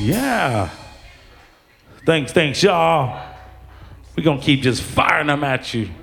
Yeah. Thanks, y'all. We're going to keep just firing them at you.